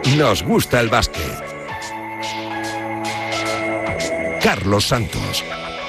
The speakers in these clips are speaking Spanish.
nos gusta el básquet. Carlos Santos.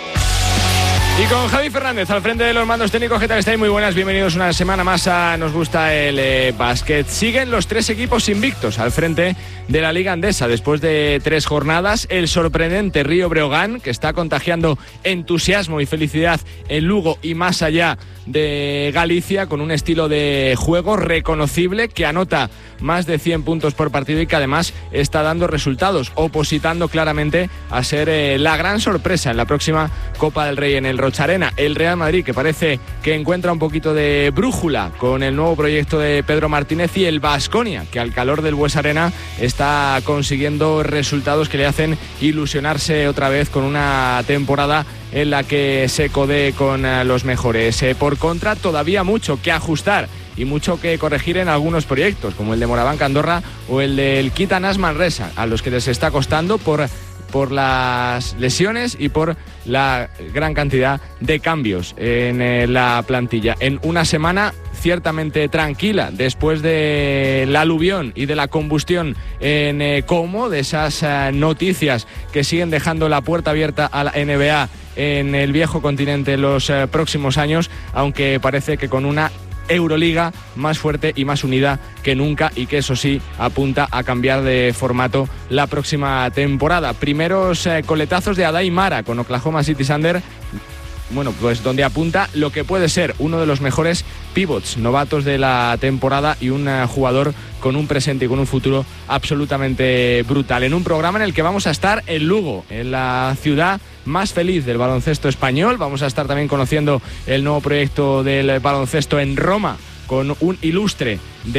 Y con Javi Fernández al frente de los mandos técnicos. ¿Qué tal estáis? Muy buenas, bienvenidos una semana más a Nos Gusta el Básquet. Siguen los 3 equipos invictos al frente de la Liga Endesa después de 3 jornadas. El sorprendente Río Breogán, que está contagiando entusiasmo y felicidad en Lugo y más allá de Galicia, con un estilo de juego reconocible que anota más de 100 puntos por partido y que además está dando resultados, opositando claramente a ser la gran sorpresa en la próxima Copa del Rey en el Rocharena. El Real Madrid, que parece que encuentra un poquito de brújula con el nuevo proyecto de Pedro Martínez, y el Baskonia, que al calor del Bues Arena está consiguiendo resultados que le hacen ilusionarse otra vez con una temporada en la que se codee con los mejores. Por contra, todavía mucho que ajustar y mucho que corregir en algunos proyectos, como el de Morabanca Andorra o el del Kitanas Manresa, a los que les está costando por las lesiones y por la gran cantidad de cambios en la plantilla. En una semana ciertamente tranquila, después de la aluvión y de la combustión en Como, de esas noticias que siguen dejando la puerta abierta a la NBA en el viejo continente en los próximos años, aunque parece que con una Euroliga más fuerte y más unida que nunca, y que eso sí apunta a cambiar de formato la próxima temporada. Primeros coletazos de Adai Mara con Oklahoma City Thunder, bueno, pues donde apunta lo que puede ser uno de los mejores pivots novatos de la temporada y un jugador con un presente y con un futuro absolutamente brutal. En un programa en el que vamos a estar en Lugo, en la ciudad más feliz del baloncesto español. Vamos a estar también conociendo el nuevo proyecto del baloncesto en Roma, con un ilustre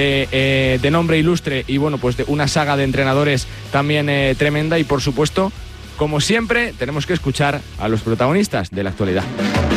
de nombre ilustre y bueno, pues de una saga de entrenadores también tremenda. Y por supuesto, como siempre, tenemos que escuchar a los protagonistas de la actualidad.